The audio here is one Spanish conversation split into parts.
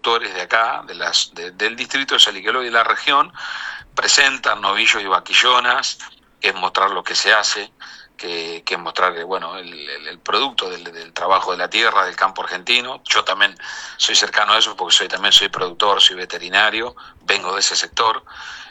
productores de acá, del distrito de Saliqueló y de la región, presentan novillos y vaquillonas, que es mostrar lo que se hace, que es mostrar el producto del trabajo de la tierra, del campo argentino. Yo también soy cercano a eso porque también soy productor, soy veterinario, vengo de ese sector.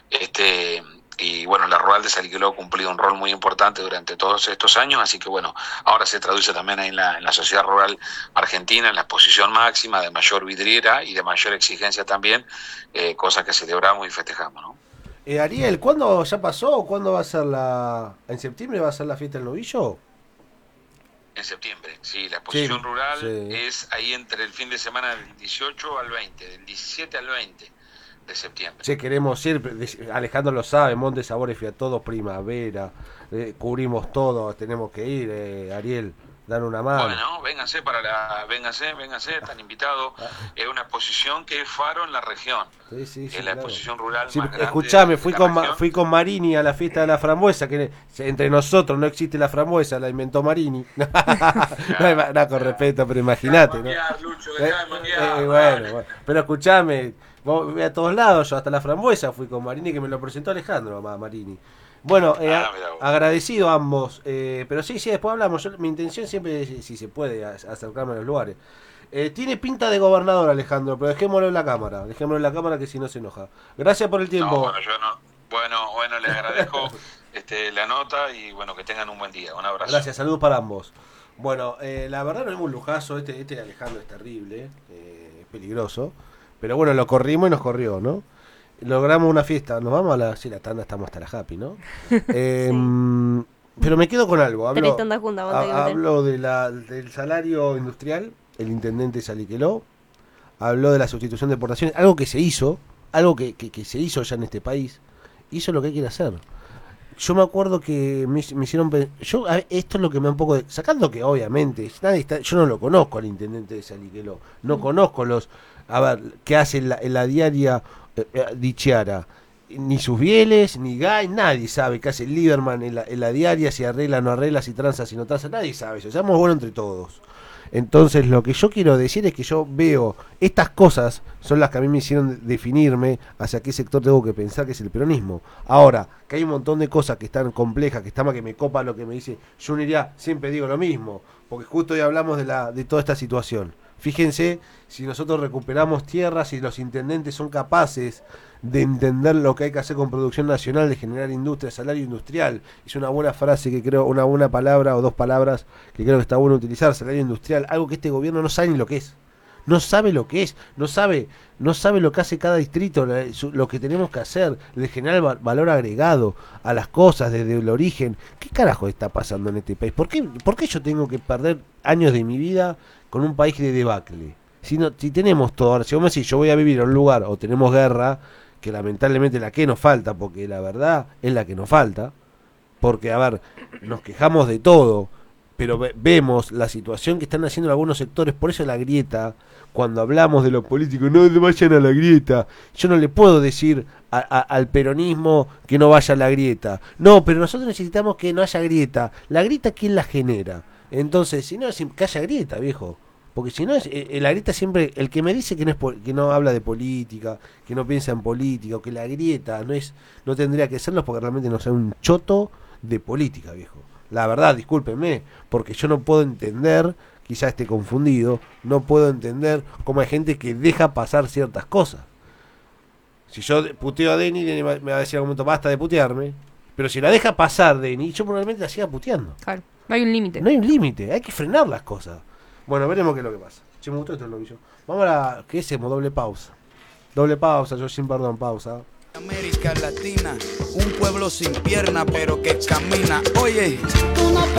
Y bueno, la Rural de Saliqueló ha cumplido un rol muy importante durante todos estos años, así que bueno, ahora se traduce también ahí en la sociedad rural argentina, en la exposición máxima de mayor vidriera y de mayor exigencia también, cosa que celebramos y festejamos, ¿no? Ariel, ¿cuándo ya pasó? ¿Cuándo va a ser ¿En septiembre va a ser la fiesta del novillo? En septiembre, sí, la Sí, exposición rural sí. es ahí entre el fin de semana del 18 al 20, del 17 al 20 de septiembre. Che, queremos ir, Alejandro lo sabe, Monte Sabores Fia, todo primavera, cubrimos todo, tenemos que ir, Ariel, dar una mano. Bueno, vénganse, están invitados. Es una exposición que es faro en la región. Sí, sí, Es sí, la claro. exposición rural Sí, más grande escuchame, de la región. fui con Marini a la fiesta de la frambuesa, que entre nosotros no existe la frambuesa, la inventó Marini. No, con respeto, pero imagínate, ¿no? Lucho, manguear, Bueno, pero escuchame, vos ve a todos lados, yo hasta la frambuesa fui con Marini, que me lo presentó Alejandro, Marini. Bueno, mirá vos. agradecido a ambos, pero sí, después hablamos. Mi intención siempre es, si se puede, acercarme a los lugares. Tiene pinta de gobernador Alejandro, pero dejémoslo en la cámara que si no se enoja. Gracias por el No, tiempo. bueno, yo no. Bueno, les agradezco la nota y bueno, que tengan un buen día. Un abrazo. Gracias, saludos para ambos. Bueno, la verdad no es un lujazo, este de Alejandro es terrible, es peligroso, pero bueno, lo corrimos y nos corrió, ¿no? Logramos una fiesta, nos vamos a la tanda, estamos hasta la happy, ¿no? Pero me quedo con algo, hablo del salario industrial, el intendente Saliqueló, habló de la sustitución de exportaciones, algo que se hizo, algo que se hizo ya en este país, hizo lo que hay que hacer. Yo me acuerdo que me hicieron... esto es lo que me da un poco de... Sacando que obviamente, yo no lo conozco al intendente de Saliqueló, no conozco a ver, qué hace en la diaria Dichiara, ni sus bieles, ni Gay, nadie sabe qué hace Lieberman en la diaria, si arregla o no arregla, si tranza, si no tranza, nadie sabe eso, seamos buenos entre todos. Entonces lo que yo quiero decir es que yo veo, estas cosas son las que a mí me hicieron definirme hacia qué sector tengo que pensar, que es el peronismo. Ahora, que hay un montón de cosas que están complejas, que está más que me copa lo que me dice, yo uniría, siempre digo lo mismo, porque justo hoy hablamos de toda esta situación. Fíjense si nosotros recuperamos tierras, si los intendentes son capaces de entender lo que hay que hacer con producción nacional, de generar industria, salario industrial. Es una buena frase que creo, una buena palabra o dos palabras que creo que está bueno utilizar, salario industrial, algo que este gobierno no sabe ni lo que es. No sabe lo que es, no sabe lo que hace cada distrito, lo que tenemos que hacer, de generar valor agregado a las cosas desde el origen. ¿Qué carajo está pasando en este país? ¿Por qué yo tengo que perder años de mi vida con un país de debacle? Si tenemos todo, ahora, si vos me decís yo voy a vivir en un lugar o tenemos guerra, que lamentablemente la que nos falta, porque la verdad es la que nos falta, porque a ver, nos quejamos de todo, pero vemos la situación que están haciendo algunos sectores, por eso la grieta, cuando hablamos de los políticos, no vayan a la grieta, yo no le puedo decir al peronismo que no vaya a la grieta, no, pero nosotros necesitamos que no haya grieta, la grieta ¿quién la genera? Entonces, si no, que haya grieta, viejo. Porque si no, la grieta siempre, el que me dice que no habla de política, que no piensa en política, o que la grieta no tendría que serlo porque realmente no sea un choto de política, viejo. La verdad, discúlpenme, porque yo no puedo entender, quizás esté confundido, no puedo entender cómo hay gente que deja pasar ciertas cosas. Si yo puteo a Denny me va a decir en algún momento, basta de putearme, pero si la deja pasar Denny, yo probablemente la siga puteando. Claro, no hay un límite. No hay un límite, hay que frenar las cosas. Bueno, veremos qué es lo que pasa. Che, me gustó esto, novillo. Vamos a ¿qué hacemos? Doble pausa. Doble pausa, yo sin perdón, pausa. América Latina, un pueblo sin pierna pero que camina. Oye, Tú no